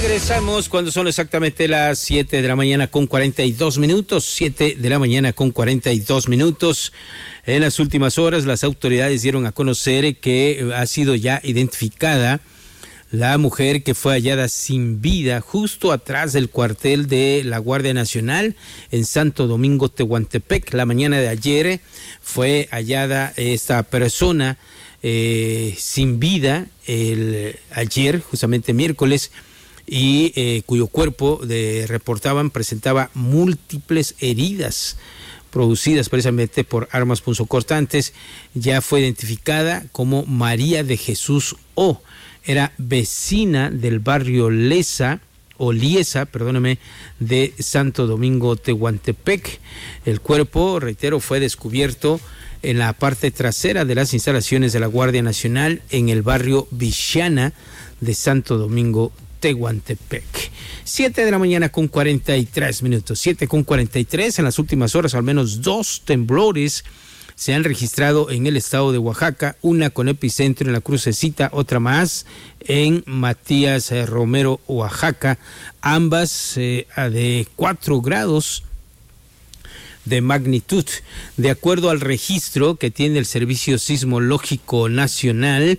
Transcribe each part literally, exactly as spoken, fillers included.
Regresamos cuando son exactamente las siete de la mañana con cuarenta y dos minutos, siete de la mañana con cuarenta y dos minutos. En las últimas horas las autoridades dieron a conocer que ha sido ya identificada la mujer que fue hallada sin vida justo atrás del cuartel de la Guardia Nacional en Santo Domingo, Tehuantepec. La mañana de ayer fue hallada esta persona eh, sin vida el, ayer, justamente miércoles, y eh, cuyo cuerpo de, reportaban presentaba múltiples heridas producidas precisamente por armas punzocortantes. Ya fue identificada como María de Jesús O. Era vecina del barrio Lesa, o Liesa, perdóneme, de Santo Domingo, Tehuantepec. El cuerpo, reitero, fue descubierto en la parte trasera de las instalaciones de la Guardia Nacional en el barrio Vixiana de Santo Domingo, Tehuantepec. Siete de la mañana con cuarenta y tres minutos, siete con cuarenta y tres. En las últimas horas al menos dos temblores se han registrado en el estado de Oaxaca, una con epicentro en la Crucecita, otra más en Matías eh, Romero, Oaxaca, ambas eh, de cuatro grados de magnitud. De acuerdo al registro que tiene el Servicio Sismológico Nacional,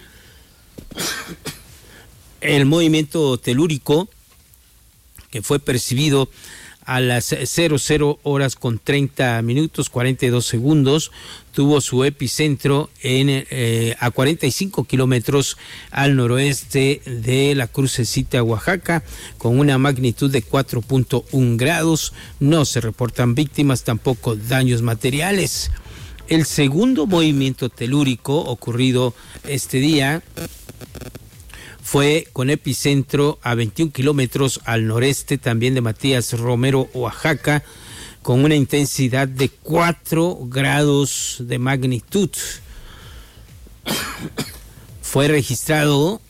el movimiento telúrico que fue percibido a las cero cero horas con treinta minutos cuarenta y dos segundos tuvo su epicentro en eh, a cuarenta y cinco kilómetros al noroeste de la Crucecita, Oaxaca, con una magnitud de cuatro punto uno grados. No se reportan víctimas, tampoco daños materiales. El segundo movimiento telúrico ocurrido este día fue con epicentro a veintiún kilómetros al noreste también de Matías Romero, Oaxaca, con una intensidad de cuatro grados de magnitud. Fue registrado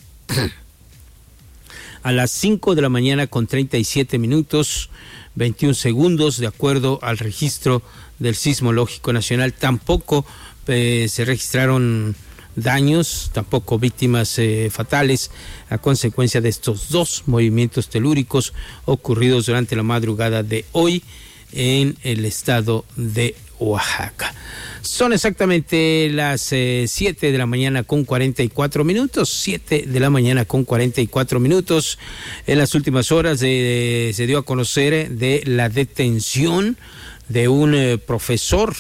a las cinco de la mañana con treinta y siete minutos, veintiún segundos, de acuerdo al registro del Sismológico Nacional. Tampoco eh, se registraron daños, tampoco víctimas eh, fatales a consecuencia de estos dos movimientos telúricos ocurridos durante la madrugada de hoy en el estado de Oaxaca. Son exactamente las eh, siete de la mañana con cuarenta y cuatro minutos, siete de la mañana con cuarenta y cuatro minutos. En las últimas horas eh, se dio a conocer de la detención de un eh, profesor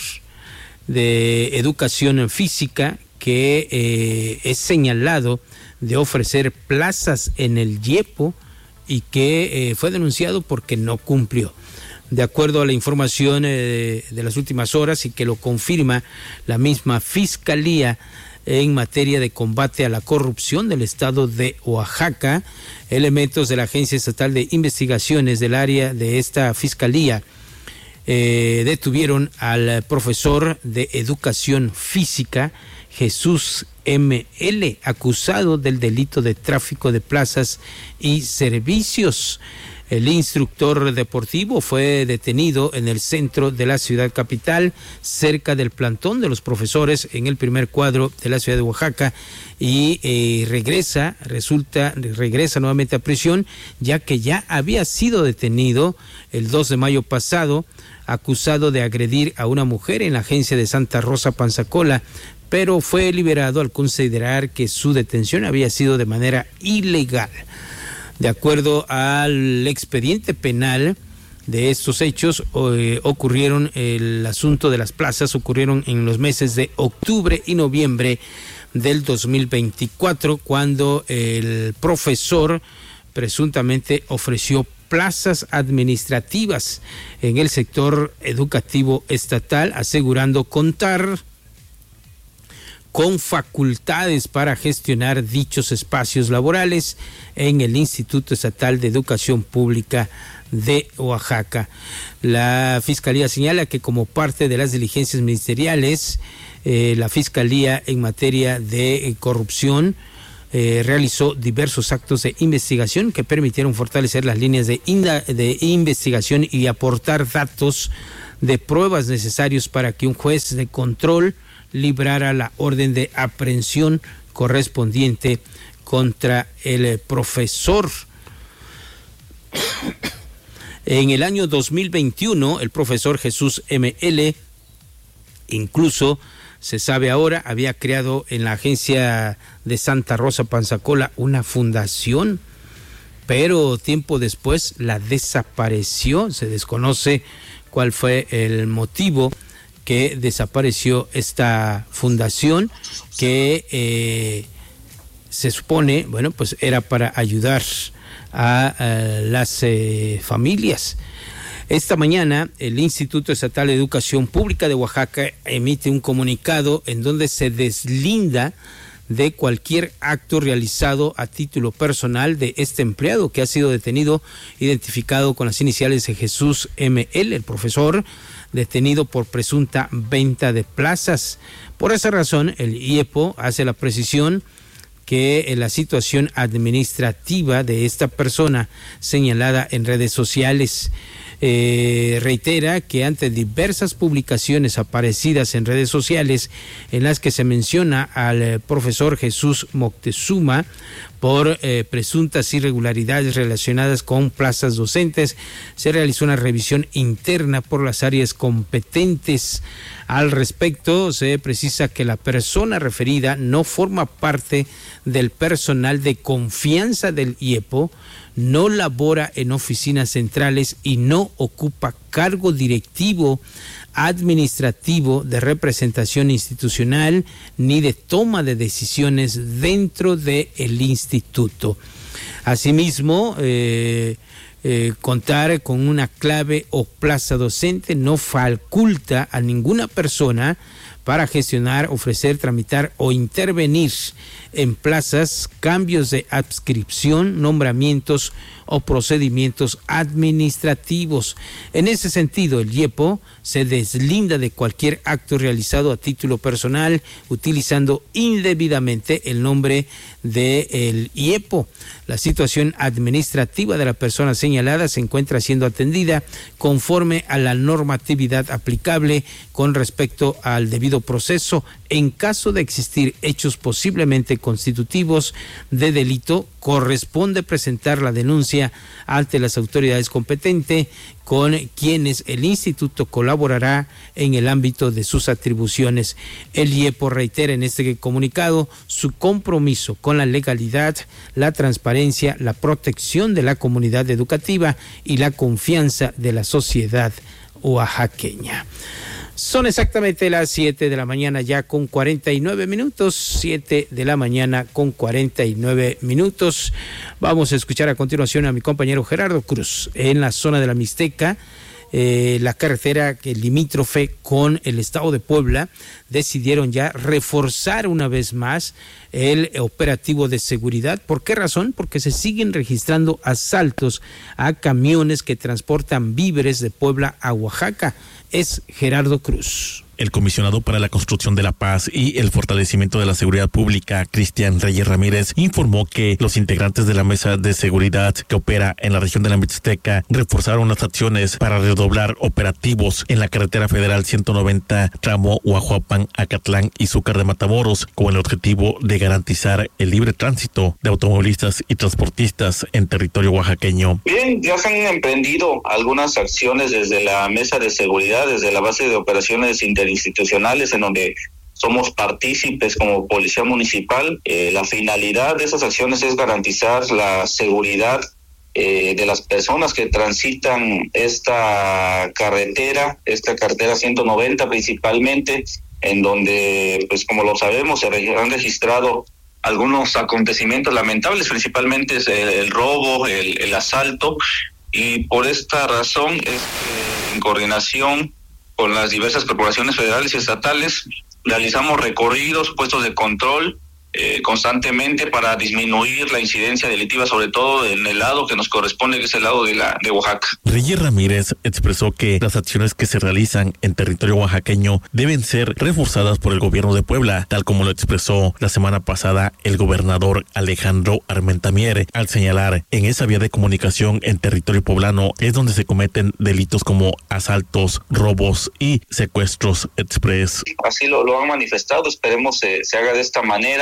de educación física que eh, es señalado de ofrecer plazas en el IEPO y que eh, fue denunciado porque no cumplió. De acuerdo a la información eh, de las últimas horas y que lo confirma la misma Fiscalía en materia de combate a la corrupción del estado de Oaxaca, elementos de la Agencia Estatal de Investigaciones del área de esta Fiscalía eh, detuvieron al profesor de educación física Jesús M L, acusado del delito de tráfico de plazas y servicios. El instructor deportivo fue detenido en el centro de la ciudad capital, cerca del plantón de los profesores en el primer cuadro de la ciudad de Oaxaca, y eh, regresa, resulta, regresa nuevamente a prisión, ya que ya había sido detenido el dos de mayo pasado, acusado de agredir a una mujer en la agencia de Santa Rosa Panzacola, pero fue liberado al considerar que su detención había sido de manera ilegal. De acuerdo al expediente penal de estos hechos, eh, ocurrieron, el asunto de las plazas ocurrieron en los meses de octubre y noviembre del dos mil veinticuatro, cuando el profesor presuntamente ofreció plazas administrativas en el sector educativo estatal, asegurando contar con facultades para gestionar dichos espacios laborales en el Instituto Estatal de Educación Pública de Oaxaca. La Fiscalía señala que como parte de las diligencias ministeriales, eh, la Fiscalía en materia de eh, corrupción eh, realizó diversos actos de investigación que permitieron fortalecer las líneas de, inda, de investigación y aportar datos de pruebas necesarios para que un juez de control librara la orden de aprehensión correspondiente contra el profesor. En el año dos mil veintiuno, el profesor Jesús M L, incluso se sabe ahora, había creado en la agencia de Santa Rosa Panzacola una fundación, pero tiempo después la desapareció. Se desconoce cuál fue el motivo que desapareció esta fundación que eh, se supone, bueno, pues era para ayudar a, a las eh, familias. Esta mañana el Instituto Estatal de Educación Pública de Oaxaca emite un comunicado en donde se deslinda de cualquier acto realizado a título personal de este empleado que ha sido detenido, identificado con las iniciales de Jesús M L, el profesor, detenido por presunta venta de plazas. Por esa razón, el I E P O hace la precisión que la situación administrativa de esta persona señalada en redes sociales eh, reitera que ante diversas publicaciones aparecidas en redes sociales en las que se menciona al eh, profesor Jesús Moctezuma por eh, presuntas irregularidades relacionadas con plazas docentes, se realizó una revisión interna por las áreas competentes. Al respecto, se precisa que la persona referida no forma parte del personal de confianza del I E P O, no labora en oficinas centrales y no ocupa cargo directivo, administrativo, de representación institucional ni de toma de decisiones dentro del instituto. Asimismo, eh, eh, contar con una clave o plaza docente no faculta a ninguna persona para gestionar, ofrecer, tramitar o intervenir en plazas, cambios de adscripción, nombramientos o procedimientos administrativos. En ese sentido, el I E P O se deslinda de cualquier acto realizado a título personal utilizando indebidamente el nombre del I E P O. La situación administrativa de la persona señalada se encuentra siendo atendida conforme a la normatividad aplicable con respecto al debido proceso. En caso de existir hechos posiblemente constitutivos de delito, corresponde presentar la denuncia ante las autoridades competentes, con quienes el instituto colaborará en el ámbito de sus atribuciones. El I E P O reitera en este comunicado su compromiso con la legalidad, la transparencia, la protección de la comunidad educativa y la confianza de la sociedad oaxaqueña. Son exactamente las siete de la mañana ya con cuarenta y nueve minutos, siete de la mañana con cuarenta y nueve minutos. Vamos a escuchar a continuación a mi compañero Gerardo Cruz en la zona de la Mixteca. Eh, la carretera que limítrofe con el estado de Puebla, decidieron ya reforzar una vez más el operativo de seguridad. ¿Por qué razón? Porque se siguen registrando asaltos a camiones que transportan víveres de Puebla a Oaxaca. Es Gerardo Cruz. El comisionado para la construcción de la paz y el fortalecimiento de la seguridad pública, Cristian Reyes Ramírez, informó que los integrantes de la mesa de seguridad que opera en la región de la Mixteca reforzaron las acciones para redoblar operativos en la carretera federal ciento noventa, tramo Huajuapan, Acatlán y Zúcar de Matamoros, con el objetivo de garantizar el libre tránsito de automovilistas y transportistas en territorio oaxaqueño. Bien, ya se han emprendido algunas acciones desde la mesa de seguridad, desde la base de operaciones interinstitucionales, institucionales en donde somos partícipes como Policía Municipal. Eh, la finalidad de esas acciones es garantizar la seguridad eh, de las personas que transitan esta carretera, esta carretera ciento noventa principalmente, en donde, pues como lo sabemos, se han registrado algunos acontecimientos lamentables, principalmente es el, el robo, el, el asalto, y por esta razón es que en coordinación con las diversas corporaciones federales y estatales realizamos recorridos, puestos de control eh, constantemente para disminuir la incidencia delictiva, sobre todo en el lado que nos corresponde, que es el lado de la de Oaxaca. Reyes Ramírez expresó que las acciones que se realizan en territorio oaxaqueño deben ser reforzadas por el gobierno de Puebla, tal como lo expresó la semana pasada el gobernador Alejandro Armentamier, al señalar en esa vía de comunicación en territorio poblano es donde se cometen delitos como asaltos, robos y secuestros express. Así lo, lo han manifestado, esperemos se, se haga de esta manera.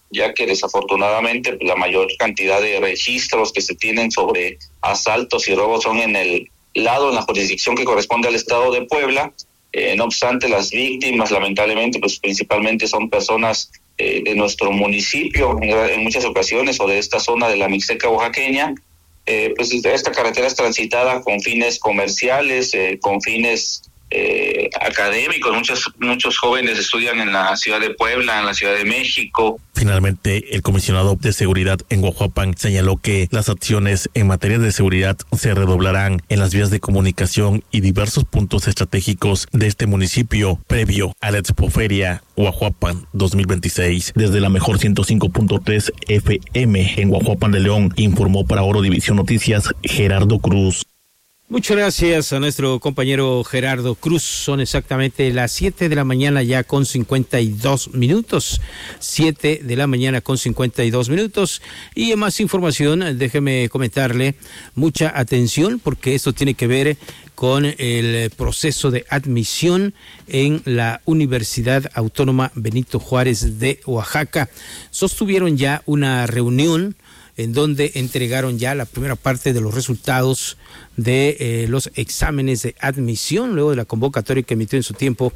ya que desafortunadamente la mayor cantidad de registros que se tienen sobre asaltos y robos son en el lado, en la jurisdicción que corresponde al estado de Puebla. Eh, no obstante, las víctimas, lamentablemente, pues principalmente son personas eh, de nuestro municipio, en, en muchas ocasiones, o de esta zona de la Mixteca oaxaqueña. Eh, pues esta carretera es transitada con fines comerciales, eh, con fines eh, académicos. Muchos muchos jóvenes estudian en la ciudad de Puebla, en la Ciudad de México. Finalmente, el comisionado de seguridad en Guajuapan señaló que las acciones en materia de seguridad se redoblarán en las vías de comunicación y diversos puntos estratégicos de este municipio previo a la Expoferia Guajuapan dos mil veintiséis. Desde la mejor ciento cinco punto tres F M en Guajuapan de León, informó para Oro División Noticias Gerardo Cruz. Muchas gracias a nuestro compañero Gerardo Cruz. Son exactamente las siete de la mañana ya con cincuenta y dos minutos. siete de la mañana con cincuenta y dos minutos. Y en más información, déjeme comentarle, mucha atención, porque esto tiene que ver con el proceso de admisión en la Universidad Autónoma Benito Juárez de Oaxaca. Sostuvieron ya una reunión en donde entregaron ya la primera parte de los resultados de eh, los exámenes de admisión, luego de la convocatoria que emitió en su tiempo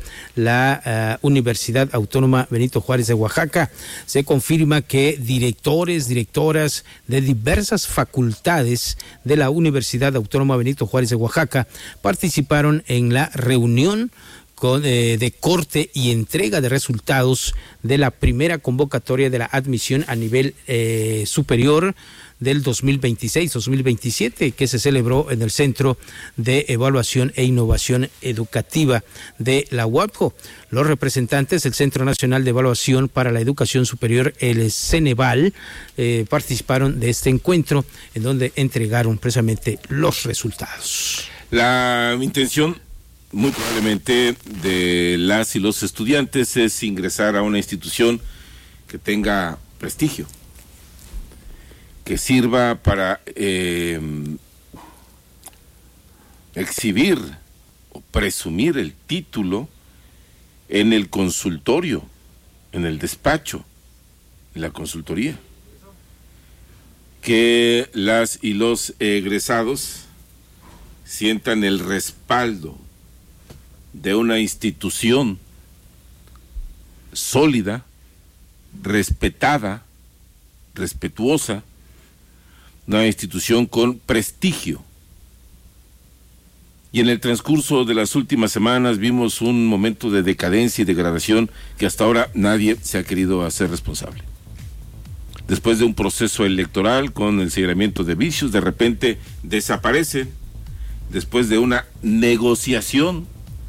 la uh, Universidad Autónoma Benito Juárez de Oaxaca. Se confirma que directores, directoras de diversas facultades de la Universidad Autónoma Benito Juárez de Oaxaca participaron en la reunión Con, eh, de corte y entrega de resultados de la primera convocatoria de la admisión a nivel eh, superior del dos mil veintiséis dos mil veintisiete, que se celebró en el Centro de Evaluación e Innovación Educativa de la UAPCO. Los representantes del Centro Nacional de Evaluación para la Educación Superior, el Ceneval, eh, participaron de este encuentro, en donde entregaron precisamente los resultados. La intención, muy probablemente, de las y los estudiantes es ingresar a una institución que tenga prestigio, que sirva para eh, exhibir o presumir el título en el consultorio, en el despacho, en la consultoría, que las y los egresados sientan el respaldo de una institución sólida, respetada, respetuosa, una institución con prestigio. Y en el transcurso de las últimas semanas vimos un momento de decadencia y degradación que hasta ahora nadie se ha querido hacer responsable. Después de un proceso electoral con el señalamiento de vicios, de repente desaparecen, después de una negociación,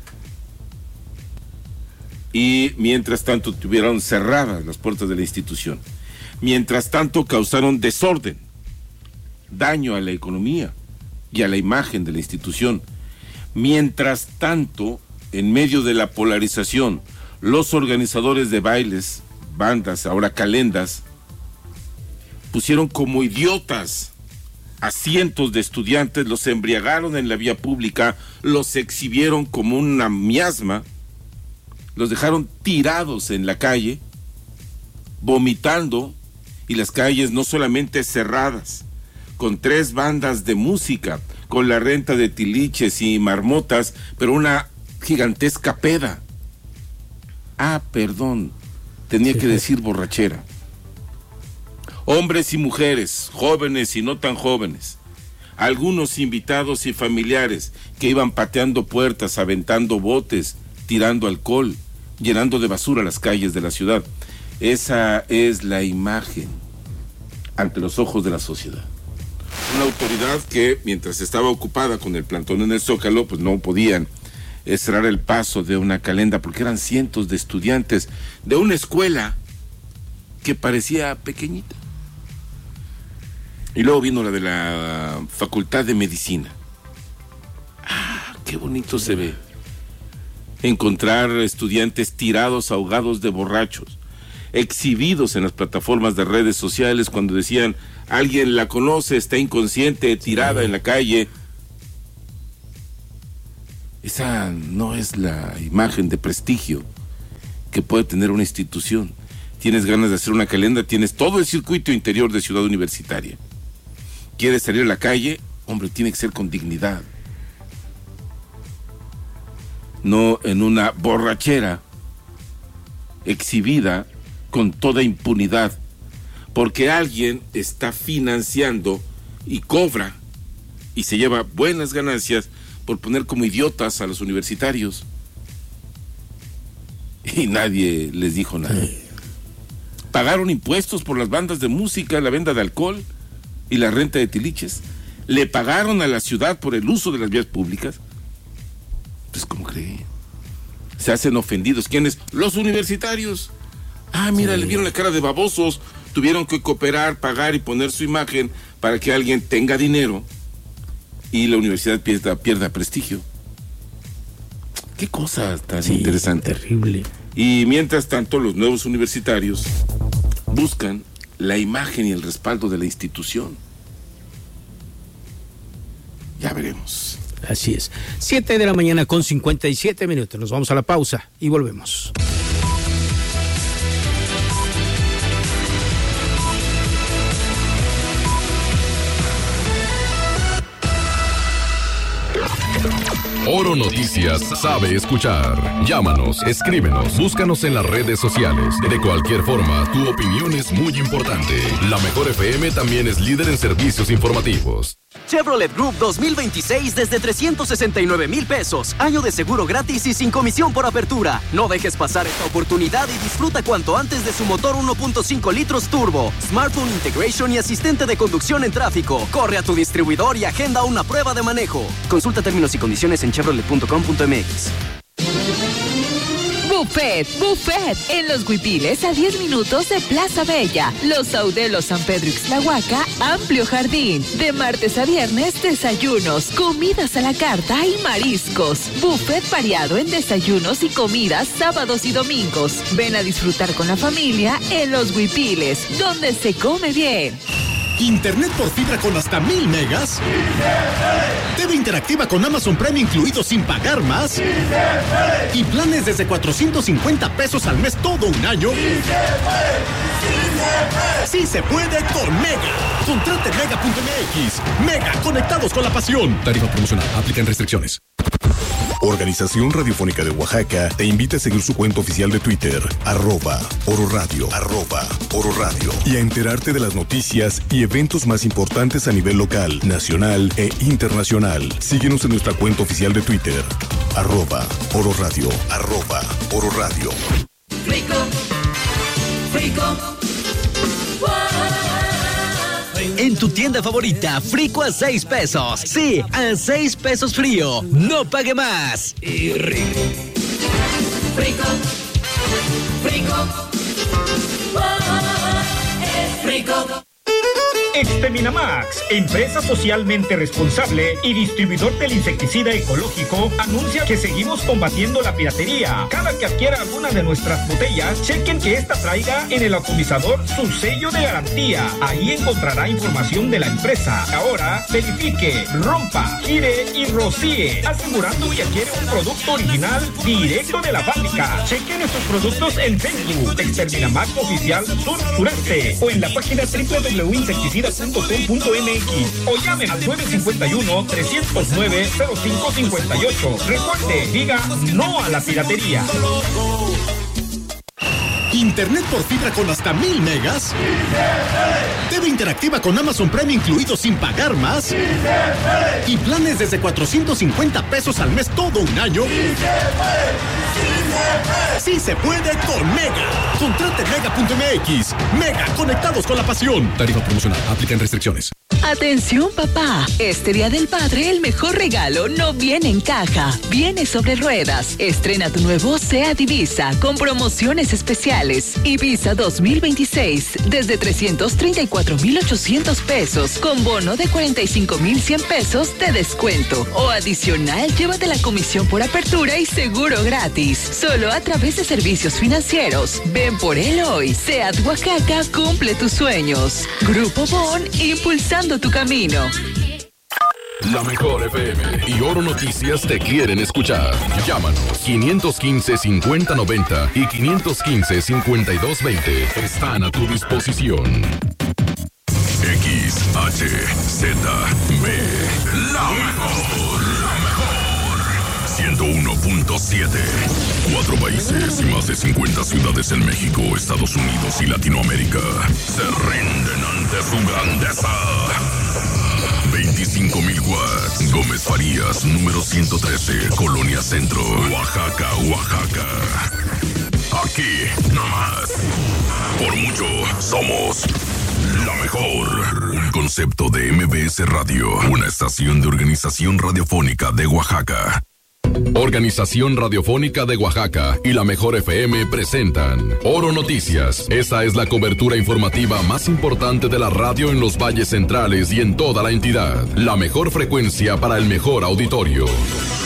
y mientras tanto tuvieron cerradas las puertas de la institución. Mientras tanto causaron desorden, daño a la economía y a la imagen de la institución. Mientras tanto, en medio de la polarización, los organizadores de bailes, bandas, ahora calendas, pusieron como idiotas a cientos de estudiantes, los embriagaron en la vía pública, los exhibieron como una miasma, los dejaron tirados en la calle, vomitando, y las calles no solamente cerradas, con tres bandas de música, con la renta de tiliches y marmotas, pero una gigantesca peda. Ah, perdón, tenía sí. que decir borrachera. Hombres y mujeres, jóvenes y no tan jóvenes, algunos invitados y familiares que iban pateando puertas, aventando botes, tirando alcohol, llenando de basura las calles de la ciudad. Esa es la imagen ante los ojos de la sociedad. Una autoridad que, mientras estaba ocupada con el plantón en el Zócalo, pues no podían cerrar el paso de una calenda, porque eran cientos de estudiantes de una escuela que parecía pequeñita. Y luego vino la de la Facultad de Medicina. Ah, qué bonito se ve encontrar estudiantes tirados, ahogados de borrachos, exhibidos en las plataformas de redes sociales cuando decían, alguien la conoce, está inconsciente, tirada sí. en la calle. Esa no es la imagen de prestigio que puede tener una institución. tienes ganas de hacer una calenda, tienes todo el circuito interior de Ciudad Universitaria. ¿Quieres salir a la calle? Hombre, tiene que ser con dignidad. No en una borrachera exhibida con toda impunidad, porque alguien está financiando y cobra y se lleva buenas ganancias por poner como idiotas a los universitarios. Y nadie les dijo nada. Pagaron impuestos por las bandas de música, la venta de alcohol y la renta de tiliches. Le pagaron a la ciudad por el uso de las vías públicas. Pues, ¿cómo creen? Se hacen ofendidos. ¿Quiénes? Los universitarios. Ah, mira, sí. Le vieron la cara de babosos. Tuvieron que cooperar, pagar y poner su imagen para que alguien tenga dinero y la universidad pierda, pierda prestigio. Qué cosa tan sí, interesante. Terrible. Y mientras tanto, los nuevos universitarios buscan la imagen y el respaldo de la institución. Ya veremos. Así es. Siete de la mañana con cincuenta y siete minutos. Nos vamos a la pausa y volvemos. Oro Noticias sabe escuchar. Llámanos, escríbenos, búscanos en las redes sociales. De cualquier forma, tu opinión es muy importante. La Mejor F M también es líder en servicios informativos. Chevrolet Group dos mil veintiséis desde trescientos sesenta y nueve mil pesos. Año de seguro gratis y sin comisión por apertura. No dejes pasar esta oportunidad y disfruta cuanto antes de su motor uno punto cinco litros turbo, Smartphone Integration y asistente de conducción en tráfico. Corre a tu distribuidor y agenda una prueba de manejo. Consulta términos y condiciones en chevrolet punto com punto m x. Buffet, Buffet, en Los Huipiles a diez minutos de Plaza Bella. Los Saudelos San Pedro Ixtlahuaca, amplio jardín. De martes a viernes, desayunos, comidas a la carta y mariscos. Buffet variado en desayunos y comidas sábados y domingos. Ven a disfrutar con la familia en Los Huipiles, donde se come bien. Internet por fibra con hasta mil megas. T V interactiva con Amazon Prime incluido sin pagar más. Y planes desde cuatrocientos cincuenta pesos al mes todo un año. Sí se puede con Mega. Contrate mega punto m x. Mega, conectados con la pasión. Tarifa promocional, aplican restricciones. Organización Radiofónica de Oaxaca te invita a seguir su cuenta oficial de Twitter, arroba Oro Radio, arroba Oro Radio, y a enterarte de las noticias y eventos más importantes a nivel local, nacional e internacional. Síguenos en nuestra cuenta oficial de Twitter, arroba Oro Radio, arroba Oro Radio. Frico, Frico. En tu tienda favorita, Frico a seis pesos. Sí, a seis pesos frío. No pague más. Y rico. Frico, Frico. Es Frico. Exterminamax, empresa socialmente responsable y distribuidor del insecticida ecológico, anuncia que seguimos combatiendo la piratería. Cada que adquiera alguna de nuestras botellas, chequen que esta traiga en el atomizador su sello de garantía. Ahí encontrará información de la empresa. Ahora, verifique, rompa, gire y rocíe, asegurando que adquiere un producto original directo de la fábrica. Chequen nuestros productos en Facebook, Exterminamax Oficial Sur Sureste, o en la página doble u doble u doble u punto insecticida punto com punto m x o llamen al nueve cinco uno, tres cero nueve, cero cinco cinco ocho. Recuerde, diga no a la piratería. Internet por fibra con hasta mil megas. T V interactiva con Amazon Prime incluido sin pagar más. Y planes desde cuatrocientos cincuenta pesos al mes todo un año. Sí se puede con Mega. Contrate mega punto m x. Mega, conectados con la pasión. Tarifa promocional, aplican restricciones. Atención papá, este Día del Padre el mejor regalo no viene en caja, viene sobre ruedas. Estrena tu nuevo SEAT Ibiza con promociones especiales. Ibiza dos mil veintiséis desde trescientos treinta y cuatro mil ochocientos pesos con bono de cuarenta y cinco mil cien pesos de descuento. O adicional, llévate la comisión por apertura y seguro gratis. Solo a través de servicios financieros. Ven por él hoy. SEAT Oaxaca cumple tus sueños. Grupo Bon, impulsando tu camino. La Mejor F M y Oro Noticias te quieren escuchar. Llámanos quinientos quince, cincuenta noventa y quinientos quince, cincuenta y dos veinte. Están a tu disposición. X, H, Z, B, la mejor, la mejor. ciento uno punto siete. Cuatro países y más de cincuenta ciudades en México, Estados Unidos y Latinoamérica se rinden ante su grandeza. veinticinco mil watts. Gómez Farías, número ciento trece, Colonia Centro, Oaxaca, Oaxaca. Aquí, nomás. Por mucho, somos la mejor. Un concepto de M B S Radio, una estación de Organización Radiofónica de Oaxaca. Organización Radiofónica de Oaxaca y La Mejor F M presentan Oro Noticias. Esta es la cobertura informativa más importante de la radio en los valles centrales y en toda la entidad. La mejor frecuencia para el mejor auditorio.